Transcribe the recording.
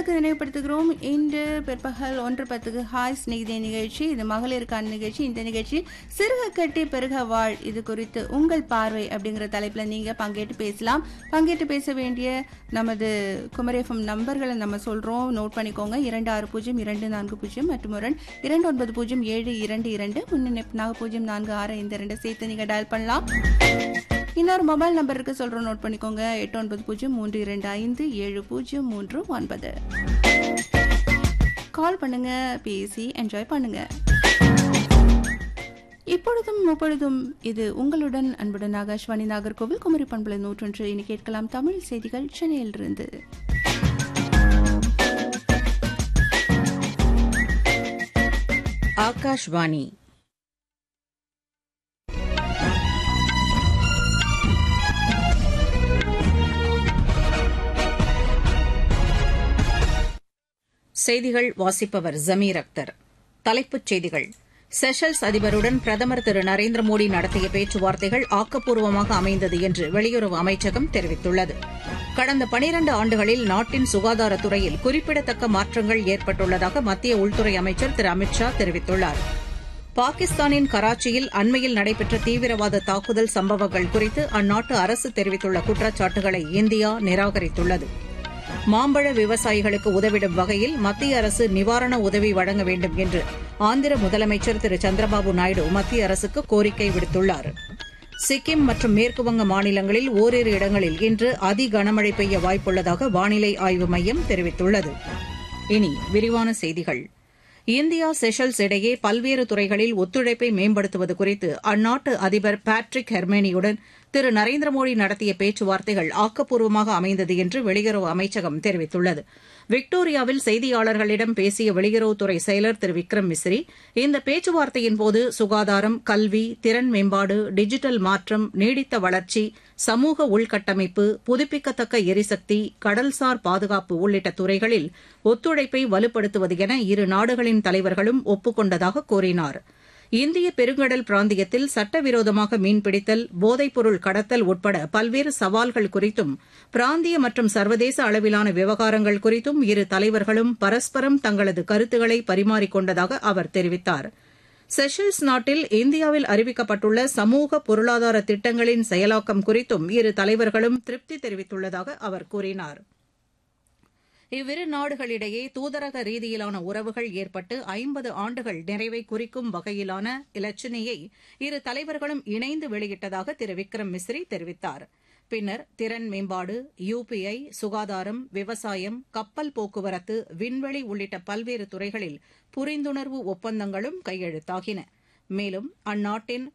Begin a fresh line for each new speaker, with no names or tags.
நேர்களுக்கு நினைவுபடுத்துகிறோம். இன்று பிற்பகல் 1:10 ஹாய் ஸ்நேகிதே நிகழ்ச்சி. இது மகளிருக்கான நிகழ்ச்சி. இந்த நிகழ்ச்சி சிறுக கட்டி பெருக வாழ், இது குறித்து உங்கள் பார்வை அப்படிங்கிற தலைப்பில் நீங்கள் பங்கேற்று பேசலாம். பங்கேற்று பேச வேண்டிய நமது குமரி எஃப்எம் நம்பர்களை நம்ம சொல்கிறோம், நோட் பண்ணிக்கோங்க. 260240 மற்றும் 290722 முன்னிணைப்பு 0465 சேர்த்து நீங்கள் டயல் பண்ணலாம். இன்னொரு மொபைல் நம்பர் இருக்கு, சொல்கிறோம், நோட் பண்ணிக்கோங்க. 8903257039. கால் பண்ணுங்க, பேசி என்ஜாய் பண்ணுங்க. இப்பொழுதும் முப்பொழுதும் இது உங்களுடன் அன்புடன் ஆகாஷ்வாணி நாகர்கோவில் குமரி பண்பலை 101. இனி கேட்கலாம் தமிழ் செய்திகள் சென்னையிலிருந்து.
ஆகாஷ்வாணி. செய்திகள் வாசிப்பவர் ஜமீர் அக்தர். தலைப்புச் செய்திகள். செஷல்ஸ் அதிபருடன் பிரதமர் திரு நரேந்திர மோடி நடத்திய பேச்சுவார்த்தைகள் ஆக்கப்பூர்வமாக அமைந்தது என்று வெளியுறவு அமைச்சகம் தெரிவித்துள்ளது. கடந்த 12 ஆண்டுகளில் நாட்டின் சுகாதாரத்துறையில் குறிப்பிடத்தக்க மாற்றங்கள் ஏற்பட்டுள்ளதாக மத்திய உள்துறை அமைச்சர் திரு அமித் ஷா தெரிவித்துள்ளார். பாகிஸ்தானின் கராச்சியில் அண்மையில் நடைபெற்ற தீவிரவாத தாக்குதல் சம்பவங்கள் குறித்து அந்நாட்டு அரசு தெரிவித்துள்ள குற்றச்சாட்டுகளை இந்தியா நிராகரித்துள்ளது. மாம்பழ விவசாயிகளுக்கு உதவிடும் வகையில் மத்திய அரசு நிவாரண உதவி வழங்க வேண்டும் என்று ஆந்திர முதலமைச்சர் திரு சந்திரபாபு நாயுடு மத்திய அரசுக்கு கோரிக்கை விடுத்துள்ளார். சிக்கிம் மற்றும் மேற்குவங்க மாநிலங்களில் ஓரிரு இடங்களில் இன்று அதி கனமழை பெய்ய வாய்ப்புள்ளதாக வானிலை ஆய்வு மையம் தெரிவித்துள்ளது. இனி விரிவான செய்திகள். இந்தியா செஷல்ஸ் இடையே பல்வேறு துறைகளில் ஒத்துழைப்பை மேம்படுத்துவது குறித்து அந்நாட்டு அதிபர் பேட்ரிக் ஹெர்மேனியுடன் திரு நரேந்திர மோடி நடத்திய பேச்சுவார்த்தைகள் ஆக்கப்பூர்வமாக அமைந்தது என்று வெளியுறவு அமைச்சகம் தெரிவித்துள்ளது. விக்டோரியாவில் செய்தியாளர்களிடம் பேசிய வெளியுறவுத்துறை செயலர் திரு விக்ரம் மிஸ்ரி, இந்த பேச்சுவார்த்தையின்போது சுகாதாரம், கல்வி, திறன் மேம்பாடு, டிஜிட்டல் மாற்றம், நீடித்த வளர்ச்சி, சமூக உள்கட்டமைப்பு, புதுப்பிக்கத்தக்க எரிசக்தி, கடல்சார் பாதுகாப்பு உள்ளிட்ட துறைகளில் ஒத்துழைப்பை வலுப்படுத்துவது என இரு நாடுகளின் தலைவர்களும் ஒப்புக் கொண்டதாக கூறினார். இந்திய பெருங்கடல் பிராந்தியத்தில் சட்டவிரோதமாக மீன்பிடித்தல், போதைப்பொருள் கடத்தல் உட்பட பல்வேறு சவால்கள் குறித்தும் பிராந்திய மற்றும் சர்வதேச அளவிலான விவகாரங்கள் குறித்தும் இரு தலைவர்களும் பரஸ்பரம் தங்களது கருத்துக்களை பரிமாறிக்கொண்டதாக அவர் தெரிவித்தார். செஷல்ஸ் நாட்டில் இந்தியாவில் அறிவிக்கப்பட்டுள்ள சமூக பொருளாதார திட்டங்களின் செயலாக்கம் குறித்தும் இரு தலைவர்களும் திருப்தி தெரிவித்துள்ளதாக அவர் கூறினார். இவ்விரு நாடுகளிடையே தூதரக ரீதியிலான உறவுகள் ஏற்பட்டு 50 ஆண்டுகள் நிறைவை குறிக்கும் வகையிலான இலச்சினையை இரு தலைவர்களும் இணைந்து வெளியிட்டதாக திரு விக்ரம் மிஸ்ரி தெரிவித்தார். பின்னர் திறன் மேம்பாடு, யுபிஐ, சுகாதாரம், விவசாயம், கப்பல் போக்குவரத்து, விண்வெளி உள்ளிட்ட பல்வேறு துறைகளில் புரிந்துணர்வு ஒப்பந்தங்களும் கையெழுத்தாகின. மேலும் அந்நாட்டின்